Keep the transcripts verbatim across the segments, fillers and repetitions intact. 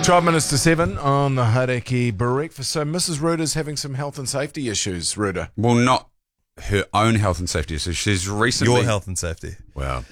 twelve minutes to seven on the Hauraki Breakfast. So Missus Ruda's having some health and safety issues, Ruda. Well, not her own health and safety issues. She's recently... Your health and safety. Well,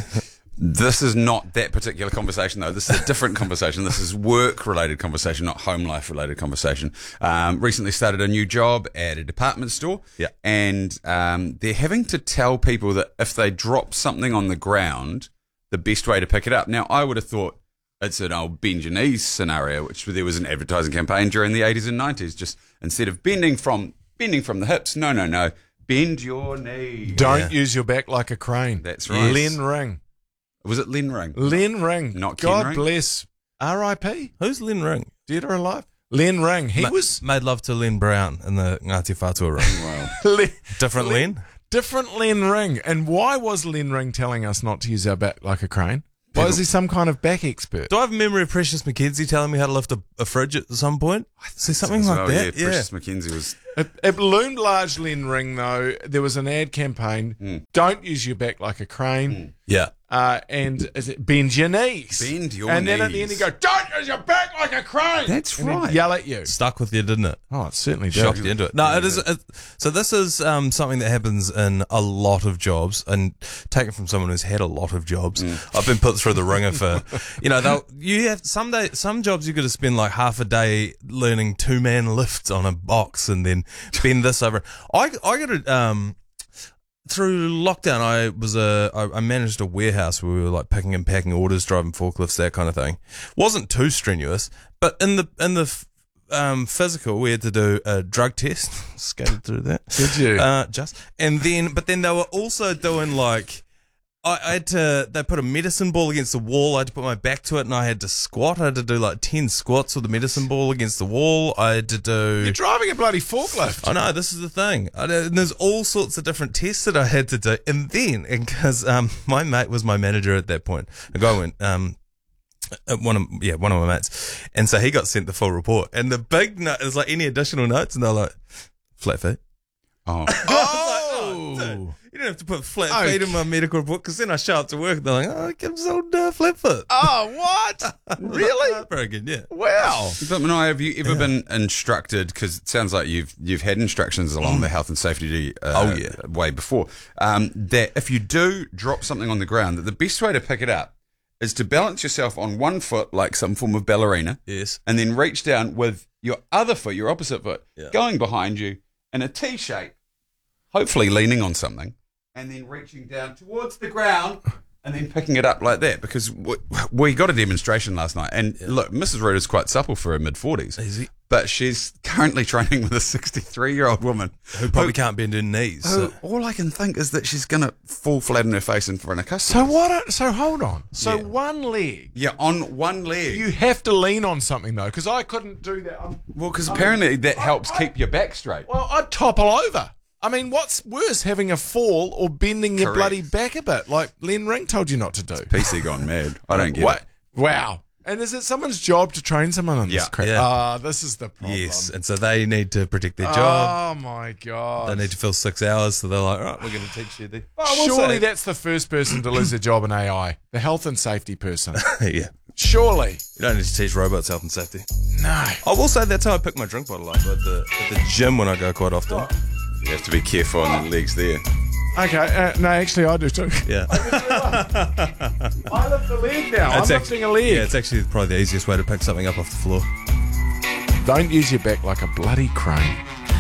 this is not that particular conversation, though. This is a different conversation. This is work-related conversation, not home life-related conversation. Um, recently started a new job at a department store. Yeah. And um, they're having to tell people that if they drop something on the ground, the best way to pick it up. Now, I would have thought it's an old bend your knees scenario, which there was an advertising campaign during the eighties and nineties. Just instead of bending from bending from the hips, no, no, no, bend your knee. Don't Yeah. use your back like a crane. That's right. Len Ring. Was it Len Ring? Len Ring. Not Ken God Ring? bless. R I P Who's Len Ring? Dead or alive? Len Ring. He Ma- was made love to Len Brown in the Ngāti Whātua room. Wow. Len, Different Len? different Len Ring. And why was Len Ring telling us not to use our back like a crane? Why is he some kind of back expert? Do I have a memory of Precious McKenzie telling me how to lift a, a fridge at some point? See, something As like well, that? Yeah, Precious McKenzie was... It, it loomed large, Len Ring, though. There was an ad campaign. Mm. Don't use your back like a crane. Yeah. Uh, and is it bend your knees? Bend your and then at the end knees. you go, don't use your back like a crane. That's and then right. yell at you. Stuck with you, didn't it? Oh, it certainly did. Shocked you into it. No, it is. It, so this is um, something that happens in a lot of jobs, and taken from someone who's had a lot of jobs. I've been put through the ringer for, you know, they'll, you have some day, some jobs you got to spend like half a day learning two man lifts on a box and then bend this over. I I got to um. Through lockdown, I was a I I managed a warehouse where we were like picking and packing orders, driving forklifts, that kind of thing. Wasn't too strenuous, but in the in the f- um, physical, we had to do a drug test. Skated through that. Did you? Uh, just and then, but then they were also doing like. I, I had to, they put a medicine ball against the wall. I had to put my back to it and I had to squat. I had to do like ten squats with the medicine ball against the wall. I had to do. You're driving a bloody forklift. I know, this is the thing. I know, and there's all sorts of different tests that I had to do. And then, because um, my mate was my manager at that point, a guy went, um, uh, one of yeah, one of my mates, and so he got sent the full report. And the big note is like any additional notes, and they're like, flat feet. Oh. Oh. Dude, you don't have to put flat Oh, feet in my medical report, because then I show up to work and they're like, oh, Kim's old uh, flat foot. Oh, what? Really? Very good, yeah. Wow. But Manoy, have you ever been instructed? Because it sounds like you've you've had instructions along the health and safety uh, Oh, yeah. way before. Um, that if you do drop something on the ground, that the best way to pick it up is to balance yourself on one foot like some form of ballerina, Yes. and then reach down with your other foot, your opposite foot, Yeah. going behind you in a T shape, hopefully leaning on something, and then reaching down towards the ground and then picking it up like that. Because we, we got a demonstration last night, and look, Missus Root is quite supple for her mid forties, Easy. but she's currently training with a sixty-three-year-old woman Who probably can't bend her knees. who So. all I can think is that she's going to fall flat on her face in front of customers. So what? Are, so hold on. So Yeah. one leg. Yeah, on one leg. You have to lean on something though, because I couldn't do that. I'm, well, because apparently that helps keep your back straight. well, I'd topple over. I mean, what's worse, having a fall or bending your Correct. bloody back a bit, like Len Ring told you not to do? P C gone mad. I don't get What? it. Wow. And is it someone's job to train someone on Yeah. this crap? Yeah. Ah, this is the problem. Yes, and so they need to protect their job. Oh my god. They need to fill six hours, so they're like, all right, we're going to teach you the. Surely that's the first person to lose their job in A I, the health and safety person. yeah. Surely. You don't need to teach robots health and safety. No. I will say that's how I pick my drink bottle up at the, at the gym when I go quite often. You have to be careful on the legs there. Okay, uh, no, actually I do too. Yeah. I lift the leg now. I'm It's lifting actually, a leg. Yeah, it's actually probably the easiest way to pick something up off the floor. Don't use your back like a bloody crane.